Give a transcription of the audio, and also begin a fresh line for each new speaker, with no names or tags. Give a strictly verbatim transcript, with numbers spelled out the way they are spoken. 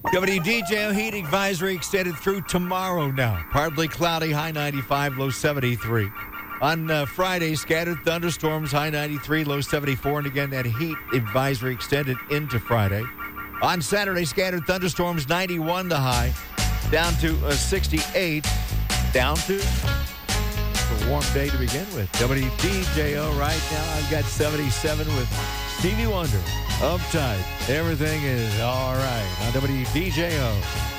W D J O heat advisory extended through tomorrow now. Partly cloudy, high ninety-five, low seventy-three. On uh, Friday, scattered thunderstorms, high ninety-three, low seventy-four. And again, that heat advisory extended into Friday. On Saturday, scattered thunderstorms, ninety-one the high, down to uh, sixty-eight, down to a warm day to begin with. W D J O right now, I've got seventy-seven with Stevie Wonder. Uptight. Everything is all right on W D J O.